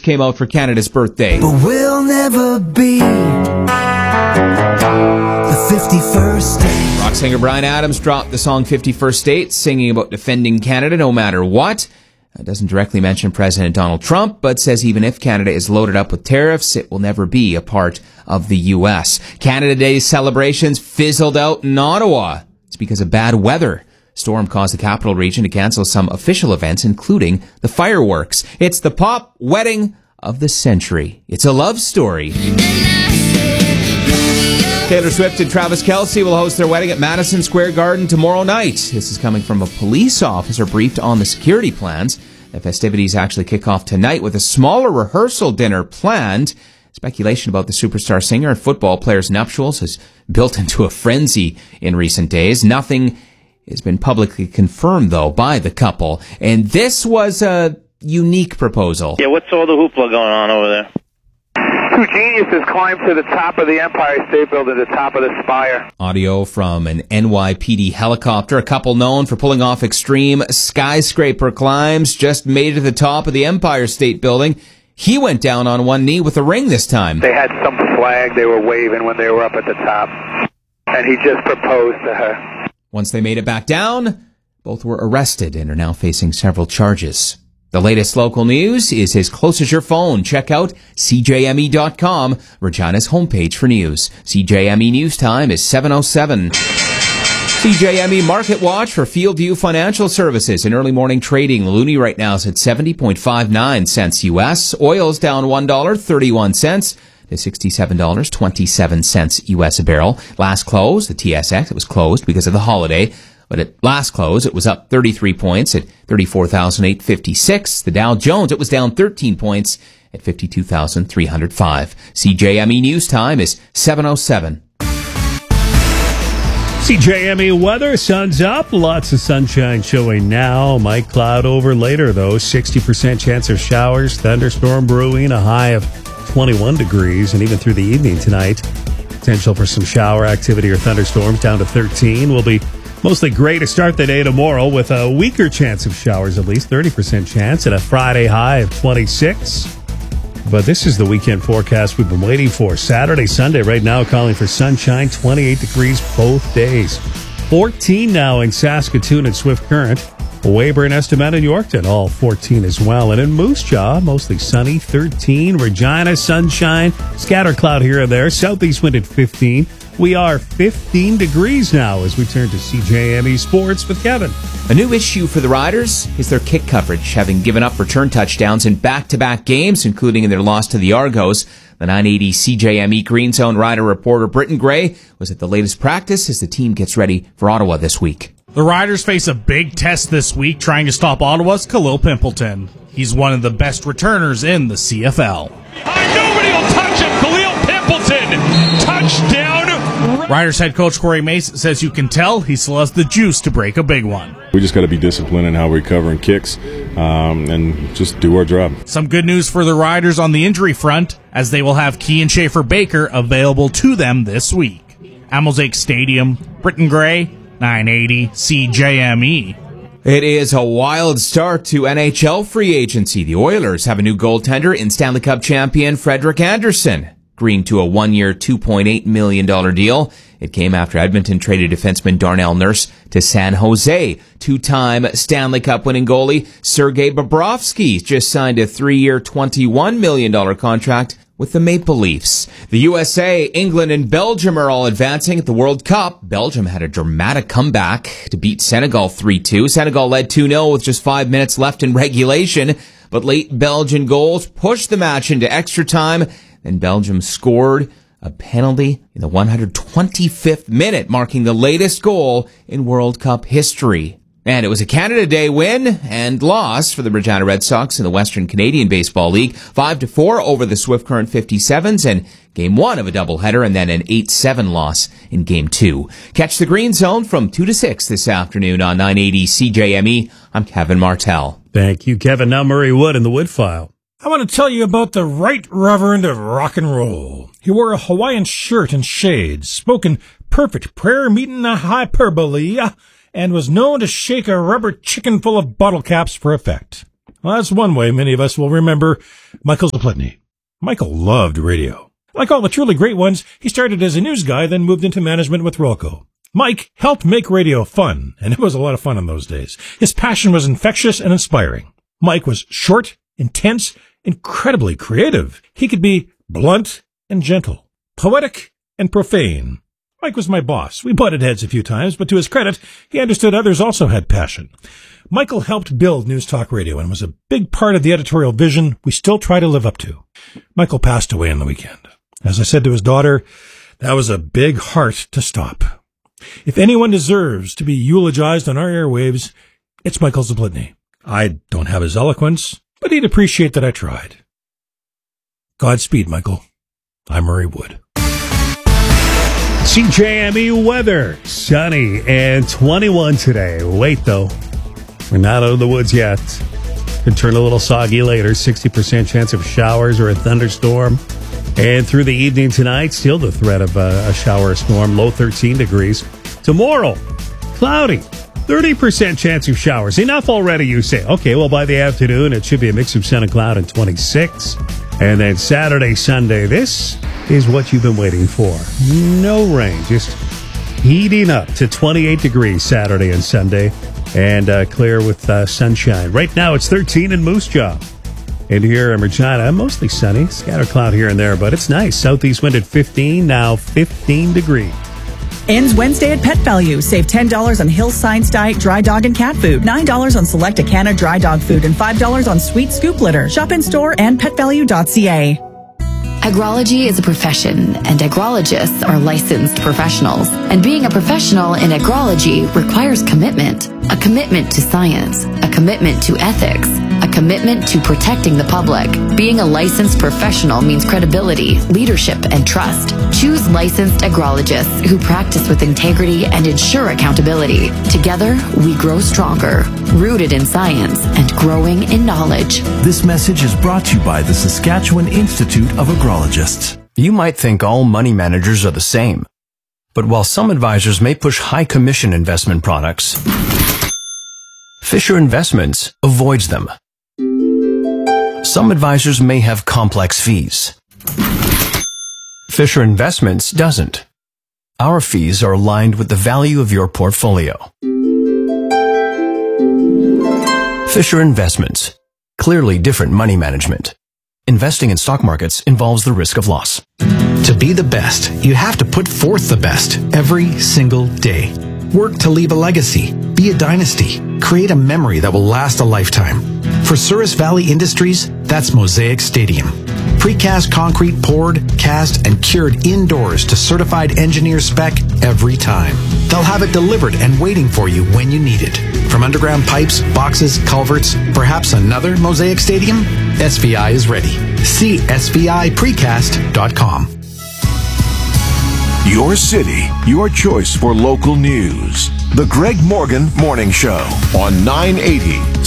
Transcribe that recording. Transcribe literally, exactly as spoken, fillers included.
just came out for Canada's birthday. But we'll never be the fifty-first state. Rock singer Bryan Adams dropped the song fifty-first State, singing about defending Canada no matter what. It doesn't directly mention President Donald Trump, but says even if Canada is loaded up with tariffs, it will never be a part of the U S. Canada Day celebrations fizzled out in Ottawa. It's because of bad weather. Storm caused the capital region to cancel some official events, including the fireworks. It's the pop wedding of the century. It's a love story. Taylor Swift and Travis Kelce will host their wedding at Madison Square Garden tomorrow night. This is coming from a police officer briefed on the security plans. The festivities actually kick off tonight with a smaller rehearsal dinner planned. Speculation about the superstar singer and football player's nuptials has built into a frenzy in recent days. Nothing has been publicly confirmed, though, by the couple. And this was a unique proposal. Yeah, what's all the hoopla going on over there? Two geniuses climbed to the top of the Empire State Building, the top of the spire. Audio from an N Y P D helicopter. A couple known for pulling off extreme skyscraper climbs just made it to the top of the Empire State Building. He went down on one knee with a ring this time. They had some flag they were waving when they were up at the top, and he just proposed to her. Once they made it back down, both were arrested and are now facing several charges. The latest local news is as close as your phone. Check out C J M E dot com, Regina's homepage for news. C J M E News Time is seven oh seven. C J M E Market Watch for Fieldview Financial Services. In early morning trading, the loonie right now is at seventy point five nine cents U S. Oil's down one dollar and thirty-one cents to sixty-seven dollars and twenty-seven cents U S a barrel. Last close, the T S X, it was closed because of the holiday. But at last close, it was up thirty-three points at thirty-four thousand eight hundred fifty-six. The Dow Jones, it was down thirteen points at fifty-two thousand three hundred five. C J M E News Time is seven oh seven. C J M E weather, sun's up, lots of sunshine showing now. Might cloud over later, though. sixty percent chance of showers, thunderstorm brewing, a high of twenty-one degrees, and even through the evening tonight, potential for some shower activity or thunderstorms down to thirteen. Will be mostly gray to start the day tomorrow with a weaker chance of showers, at least thirty percent chance, and a Friday high of twenty-six. But this is the weekend forecast we've been waiting for. Saturday, Sunday, right now calling for sunshine, twenty-eight degrees both days. fourteen now in Saskatoon and Swift Current. Weyburn, Estimate, and Yorkton, all fourteen as well. And in Moose Jaw, mostly sunny, thirteen. Regina, sunshine, scatter cloud here and there. Southeast wind at fifteen. We are fifteen degrees now as we turn to C J M E Sports with Kevin. A new issue for the Riders is their kick coverage, having given up return touchdowns in back-to-back games, including in their loss to the Argos. The nine eighty C J M E Green Zone Rider reporter Britton Gray was at the latest practice as the team gets ready for Ottawa this week. The Riders face a big test this week trying to stop Ottawa's Khalil Pimpleton. He's one of the best returners in the C F L. Nobody will touch him. Khalil Pimpleton, touchdown. Riders head coach Corey Mace says you can tell he still has the juice to break a big one. We just got to be disciplined in how we're covering kicks um, and just do our job. Some good news for the Riders on the injury front, as they will have Kean Schaefer-Baker available to them this week. At Mosaic Stadium, Britton Gray, nine eighty C J M E. It is a wild start to N H L free agency. The Oilers have a new goaltender in Stanley Cup champion Frederik Andersen, agreeing to a one-year, two point eight million dollars deal. It came after Edmonton traded defenseman Darnell Nurse to San Jose. Two-time Stanley Cup winning goalie Sergei Bobrovsky just signed a three-year, twenty-one million dollars contract with the Maple Leafs. The U S A, England, and Belgium are all advancing at the World Cup. Belgium had a dramatic comeback to beat Senegal three two. Senegal led two nil with just five minutes left in regulation, but late Belgian goals pushed the match into extra time. Then Belgium scored a penalty in the one hundred twenty-fifth minute, marking the latest goal in World Cup history. And it was a Canada Day win and loss for the Regina Red Sox in the Western Canadian Baseball League. five to four over the Swift Current fifty-sevens and game one of a doubleheader, and then an eight seven loss in game two. Catch the Green Zone from two to six this afternoon on nine eighty C J M E. I'm Kevin Martell. Thank you, Kevin. Now Murray Wood in the Wood File. I want to tell you about the Right Reverend of Rock and Roll. He wore a Hawaiian shirt and shades, spoke in perfect prayer meeting a hyperbole, and was known to shake a rubber chicken full of bottle caps for effect. Well, that's one way many of us will remember Michael Zaplitny. Michael loved radio. Like all the truly great ones, he started as a news guy, then moved into management with Rolco. Mike helped make radio fun, and it was a lot of fun in those days. His passion was infectious and inspiring. Mike was short, intense, incredibly creative. He could be blunt and gentle, poetic and profane. Mike was my boss. We butted heads a few times, but to his credit, he understood others also had passion. Michael helped build News Talk Radio and was a big part of the editorial vision we still try to live up to. Michael passed away on the weekend. As I said to his daughter, that was a big heart to stop. If anyone deserves to be eulogized on our airwaves, it's Michael Zaplitny. I don't have his eloquence, but he'd appreciate that I tried. Godspeed, Michael. I'm Murray Wood. C J M E weather, sunny and twenty-one today. Wait, though, we're not out of the woods yet. Could turn a little soggy later. sixty percent chance of showers or a thunderstorm. And through the evening tonight, still the threat of a, a shower or storm, low thirteen degrees. Tomorrow, cloudy, thirty percent chance of showers. Enough already, you say. Okay, well, by the afternoon, it should be a mix of sun and cloud and twenty-six. And then Saturday, Sunday, this is what you've been waiting for. No rain, just heating up to twenty-eight degrees Saturday and Sunday, and uh, clear with uh, sunshine. Right now, it's thirteen in Moose Jaw. And here in Regina, mostly sunny, scattered cloud here and there, but it's nice. Southeast wind at fifteen, now fifteen degrees. Ends Wednesday at Pet Value. Save ten dollars on Hill's Science Diet dry dog and cat food, nine dollars on select Acana dry dog food, and five dollars on Sweet Scoop litter. Shop in store and pet value dot c a. Agrology is a profession, and agrologists are licensed professionals. And being a professional in agrology requires commitment. A commitment to science, a commitment to ethics, a commitment to protecting the public. Being a licensed professional means credibility, leadership, and trust. Choose licensed agrologists who practice with integrity and ensure accountability. Together, we grow stronger, rooted in science and growing in knowledge. This message is brought to you by the Saskatchewan Institute of Agrologists. You might think all money managers are the same. But while some advisors may push high commission investment products, Fisher Investments avoids them. Some advisors may have complex fees. Fisher Investments doesn't. Our fees are aligned with the value of your portfolio. Fisher Investments. Clearly different money management. Investing in stock markets involves the risk of loss. To be the best, you have to put forth the best every single day. Work to leave a legacy, be a dynasty, create a memory that will last a lifetime. For Souris Valley Industries, that's Mosaic Stadium. Precast concrete poured, cast, and cured indoors to certified engineer spec every time. They'll have it delivered and waiting for you when you need it. From underground pipes, boxes, culverts, perhaps another Mosaic Stadium? S V I is ready. See S V I precast dot com. Your city, your choice for local news. The Greg Morgan Morning Show on nine eighty